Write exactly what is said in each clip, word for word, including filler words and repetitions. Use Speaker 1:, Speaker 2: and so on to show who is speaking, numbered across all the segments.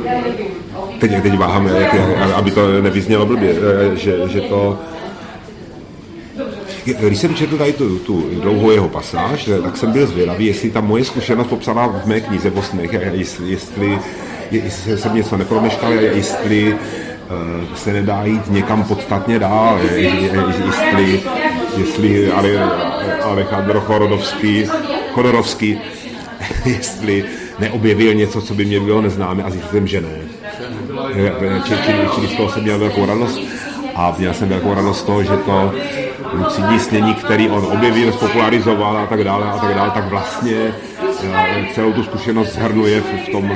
Speaker 1: teď, teď váhám, jak, aby to nevyznělo blbě, že, že to... Když jsem četl tady tu, tu dlouhou jeho pasáž, tak jsem byl zvědavý, jestli ta moje zkušenost popsaná v mé knize o snech, jestli, jestli, jestli jsem něco nepromeškal, jestli uh, se nedá jít někam podstatně dál, jestli, jestli Ale, Alejandro Chodorovský, Chodorovský jestli neobjevil něco, co by mě bylo neznámé, a zjistil jsem, že ne. Čili, čili, čili z toho jsem měl velkou radost a měl jsem velkou radost z toho, že to lucidní snění, který on objevil, spopularizoval a tak dále a tak dále, tak vlastně celou tu zkušenost shrnuje v tom,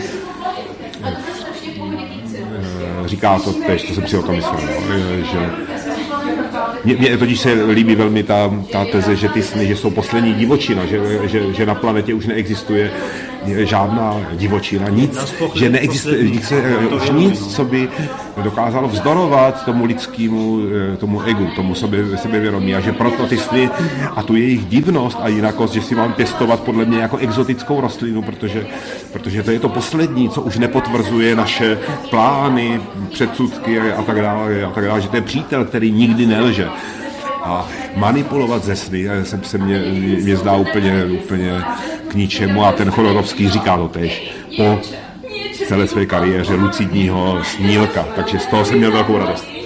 Speaker 1: říká to tež, co jsem si o tom myslel, že Mně, mně totiž se líbí velmi ta, ta teze, že ty sny, že jsou poslední divočina, že, že, že na planetě už neexistuje žádná divočina, nic, že neexistuje už nic, co by dokázalo vzdorovat tomu lidskému, tomu egu, tomu sebe, sebevědomí, a že proto ty sny a tu jejich divnost a jinakost, že si mám pěstovat podle mě jako exotickou rostlinu, protože, protože to je to poslední, co už nepotvrzuje naše plány, předsudky a tak dále, a tak dále, že to je přítel, který nikdy nelže. A manipulovat ze sny jsem se mě, mě zdá úplně, úplně k ničemu, a ten Chodorovský říká to tež po celé své kariéře lucidního snílka, takže z toho jsem měl velkou radost.